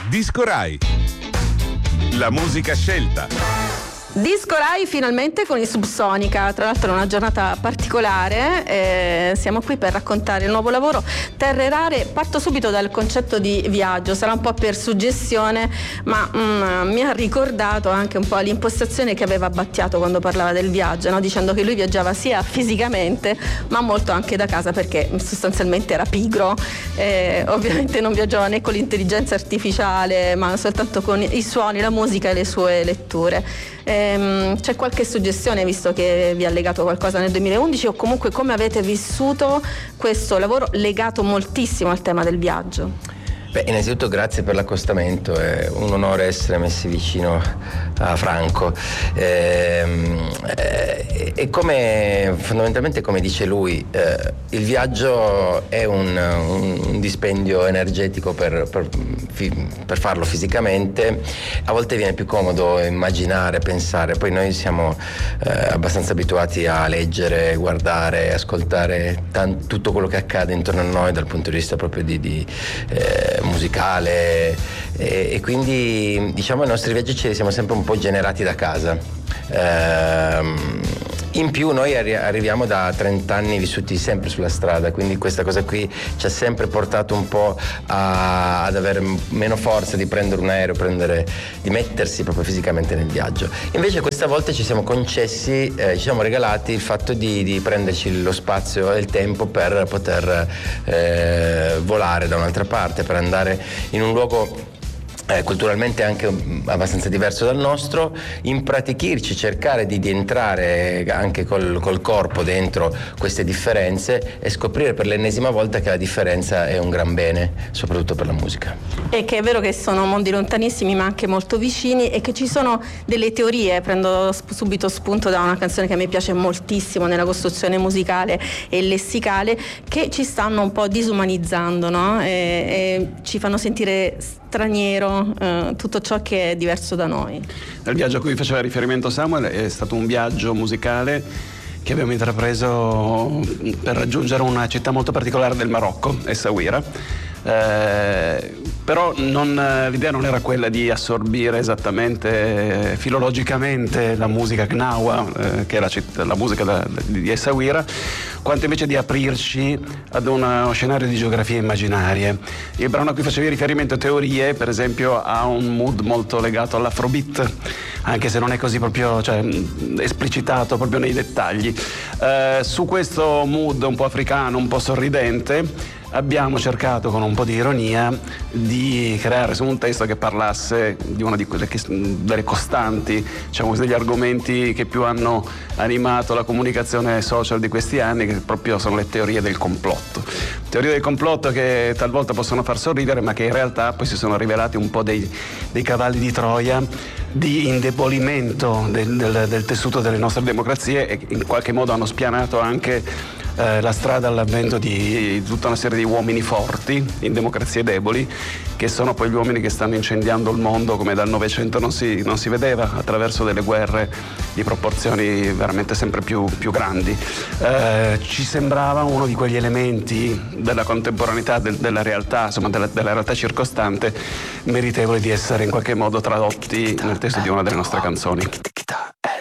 Disco Rai. La musica scelta. Disco Rai finalmente con i Subsonica, tra l'altro è una giornata particolare, siamo qui per raccontare il nuovo lavoro Terre Rare. Parto subito dal concetto di viaggio, sarà un po' per suggestione, ma mi ha ricordato anche un po' l'impostazione che aveva Battiato quando parlava del viaggio, no? Dicendo che lui viaggiava sia fisicamente ma molto anche da casa, perché sostanzialmente era pigro, ovviamente non viaggiava né con l'intelligenza artificiale ma soltanto con i suoni, la musica e le sue letture. C'è qualche suggestione, visto che vi ha legato qualcosa nel 2011, o comunque come avete vissuto questo lavoro legato moltissimo al tema del viaggio? Beh, innanzitutto grazie per l'accostamento, è un onore essere messi vicino a Franco. E fondamentalmente come dice lui, il viaggio è un dispendio energetico per farlo fisicamente. A volte viene più comodo immaginare, pensare, poi noi siamo abbastanza abituati a leggere, guardare, ascoltare tutto quello che accade intorno a noi dal punto di vista proprio di musicale, e quindi diciamo i nostri viaggi ce li siamo sempre un po' generati da casa. In più noi arriviamo da 30 anni vissuti sempre sulla strada, quindi questa cosa qui ci ha sempre portato un po' ad avere meno forza di prendere un aereo, di mettersi proprio fisicamente nel viaggio. Invece questa volta ci siamo concessi, ci siamo regalati il fatto di prenderci lo spazio e il tempo per poter volare da un'altra parte, per andare in un luogo culturalmente anche abbastanza diverso dal nostro, impratichirci, cercare di entrare anche col corpo dentro queste differenze e scoprire per l'ennesima volta che la differenza è un gran bene, soprattutto per la musica. E che è vero che sono mondi lontanissimi ma anche molto vicini, e che ci sono delle teorie. Prendo subito spunto da una canzone che a me piace moltissimo nella costruzione musicale e lessicale, che ci stanno un po' disumanizzando, no? E ci fanno sentire straniero tutto ciò che è diverso da noi. Il viaggio a cui faceva riferimento Samuel è stato un viaggio musicale che abbiamo intrapreso per raggiungere una città molto particolare del Marocco, Essaouira. Però l'idea non era quella di assorbire esattamente filologicamente la musica Gnawa, che è la musica di Essaouira, quanto invece di aprirci ad uno scenario di geografie immaginarie. Il brano a cui facevi riferimento, Teorie, per esempio, ha un mood molto legato all'afrobeat, anche se non è così proprio, esplicitato proprio nei dettagli. Su questo mood un po' africano, un po' sorridente, abbiamo cercato con un po' di ironia di creare un testo che parlasse di una di quelle delle costanti, degli argomenti che più hanno animato la comunicazione social di questi anni, che proprio sono le teorie del complotto. Teorie del complotto che talvolta possono far sorridere, ma che in realtà poi si sono rivelati un po' dei cavalli di Troia di indebolimento del tessuto delle nostre democrazie, e in qualche modo hanno spianato anche la strada all'avvento di tutta una serie di uomini forti in democrazie deboli, che sono poi gli uomini che stanno incendiando il mondo come dal Novecento non si vedeva, attraverso delle guerre di proporzioni veramente sempre più grandi. Ci sembrava uno di quegli elementi della contemporaneità, della realtà, insomma della realtà circostante, meritevoli di essere in qualche modo tradotti nel testo di una delle nostre canzoni.